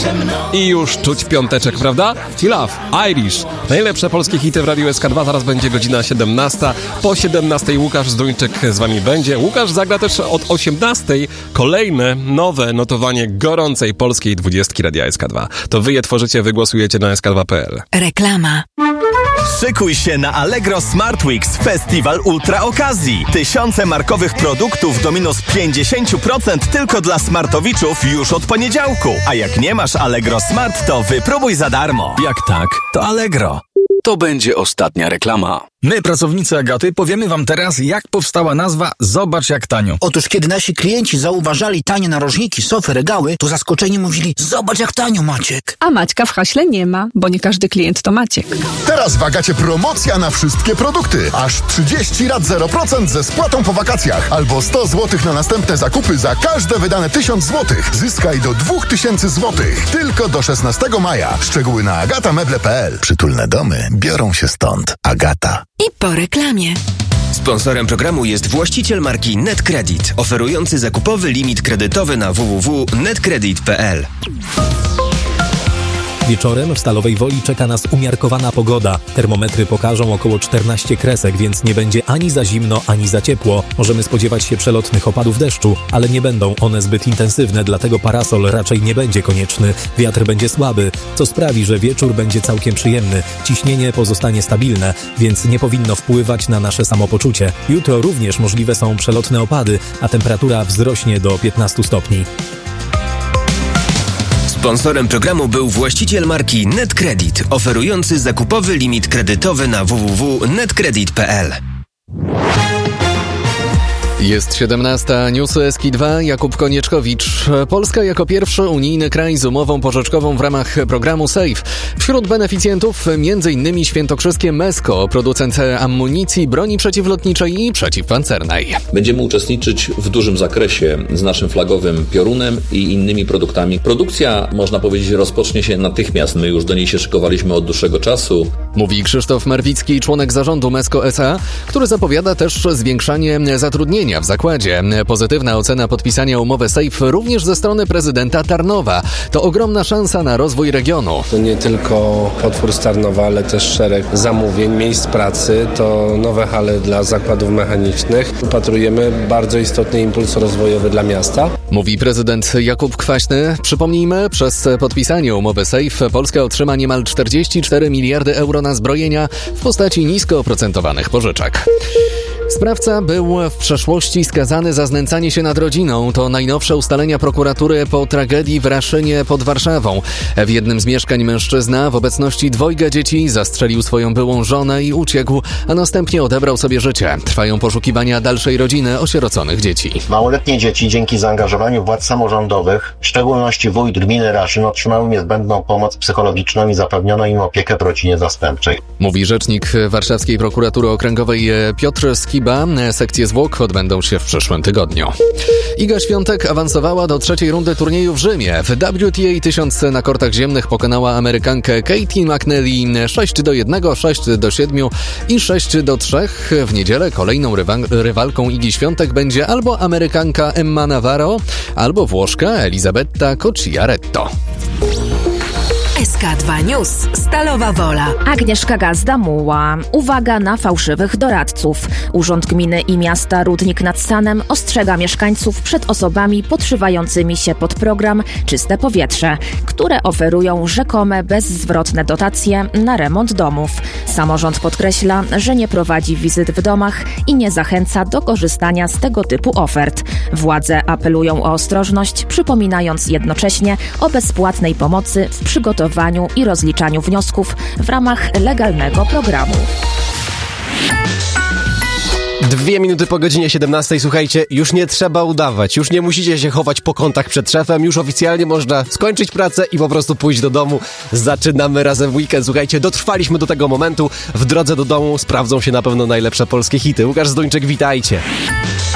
I już czuć piąteczek, prawda? Love, Irish. Najlepsze polskie hity w Radiu SK2. Zaraz będzie godzina 17. Po 17 Łukasz Zdrójczyk z wami będzie. Łukasz zagra też od 18 kolejne, nowe notowanie gorącej polskiej 20 Radia SK2. To wy je tworzycie, wy głosujecie na sk2.pl. Reklama. Szykuj się na Allegro Smart Weeks, festiwal ultra okazji. Tysiące markowych produktów do minus 50% tylko dla smartowiczów już od poniedziałku. A jak nie masz Allegro Smart, to wypróbuj za darmo. Jak tak, to Allegro. To będzie ostatnia reklama. My, pracownicy Agaty, powiemy wam teraz, jak powstała nazwa Zobacz jak tanio. Otóż kiedy nasi klienci zauważali tanie narożniki, sofy, regały, to zaskoczeni mówili: zobacz jak tanio, Maciek. A Maćka w haśle nie ma, bo nie każdy klient to Maciek. Teraz w Agacie promocja na wszystkie produkty. Aż 30 rat 0% ze spłatą po wakacjach. Albo 100 zł na następne zakupy za każde wydane 1000 zł. Zyskaj do 2000 zł. Tylko do 16 maja. Szczegóły na agatameble.pl. Przytulne domy biorą się stąd. Agata. I po reklamie. Sponsorem programu jest właściciel marki NetCredit, oferujący zakupowy limit kredytowy na www.netcredit.pl. Wieczorem w Stalowej Woli czeka nas umiarkowana pogoda. Termometry pokażą około 14 kresek, więc nie będzie ani za zimno, ani za ciepło. Możemy spodziewać się przelotnych opadów deszczu, ale nie będą one zbyt intensywne, dlatego parasol raczej nie będzie konieczny. Wiatr będzie słaby, co sprawi, że wieczór będzie całkiem przyjemny. Ciśnienie pozostanie stabilne, więc nie powinno wpływać na nasze samopoczucie. Jutro również możliwe są przelotne opady, a temperatura wzrośnie do 15 stopni. Sponsorem programu był właściciel marki NetCredit, oferujący zakupowy limit kredytowy na www.netcredit.pl. Jest 17. Newsy SK2. Jakub Konieczkowicz. Polska jako pierwszy unijny kraj z umową pożyczkową w ramach programu SAFE. Wśród beneficjentów m.in. świętokrzyskie Mesko, producent amunicji, broni przeciwlotniczej i przeciwpancernej. Będziemy uczestniczyć w dużym zakresie z naszym flagowym Piorunem i innymi produktami. Produkcja, można powiedzieć, rozpocznie się natychmiast. My już do niej się szykowaliśmy od dłuższego czasu. Mówi Krzysztof Marwicki, członek zarządu Mesko S.A., który zapowiada też zwiększanie zatrudnienia w zakładzie. Pozytywna ocena podpisania umowy SAFE również ze strony prezydenta Tarnowa. To ogromna szansa na rozwój regionu. To nie tylko potwór z Tarnowa, ale też szereg zamówień, miejsc pracy, to nowe hale dla zakładów mechanicznych. Upatrujemy bardzo istotny impuls rozwojowy dla miasta. Mówi prezydent Jakub Kwaśny. Przypomnijmy, przez podpisanie umowy SAFE Polska otrzyma niemal 44 miliardy euro na zbrojenia w postaci nisko oprocentowanych pożyczek. Sprawca był w przeszłości skazany za znęcanie się nad rodziną. To najnowsze ustalenia prokuratury po tragedii w Raszynie pod Warszawą. W jednym z mieszkań mężczyzna w obecności dwojga dzieci zastrzelił swoją byłą żonę i uciekł, a następnie odebrał sobie życie. Trwają poszukiwania dalszej rodziny osieroconych dzieci. Małoletnie dzieci dzięki zaangażowaniu władz samorządowych, w szczególności wójt gminy Raszyn, otrzymały niezbędną pomoc psychologiczną i zapewniono im opiekę w rodzinie zastępczej. Mówi rzecznik Warszawskiej Prokuratury Okręgowej Piotr Skiba. Sekcje zwłok odbędą się w przyszłym tygodniu. Iga Świątek awansowała do trzeciej rundy turnieju w Rzymie. W WTA 1000 na kortach ziemnych pokonała Amerykankę Katie McNally 6-1, 6-7 i 6-3. W niedzielę kolejną rywalką Igi Świątek będzie albo Amerykanka Emma Navarro, albo Włoszka Elisabetta Cocciaretto. SK2 News. Stalowa Wola. Agnieszka Gazda-Muła. Uwaga na fałszywych doradców. Urząd Gminy i Miasta Rudnik nad Sanem ostrzega mieszkańców przed osobami podszywającymi się pod program Czyste Powietrze, które oferują rzekome bezzwrotne dotacje na remont domów. Samorząd podkreśla, że nie prowadzi wizyt w domach i nie zachęca do korzystania z tego typu ofert. Władze apelują o ostrożność, przypominając jednocześnie o bezpłatnej pomocy w przygotowaniu i rozliczaniu wniosków w ramach legalnego programu. 2 minuty po godzinie 17. Słuchajcie, już nie trzeba udawać, już nie musicie się chować po kątach przed szefem, już oficjalnie można skończyć pracę i po prostu pójść do domu. Zaczynamy razem weekend. Słuchajcie, dotrwaliśmy do tego momentu. W drodze do domu sprawdzą się na pewno najlepsze polskie hity. Łukasz Zduńczyk, witajcie.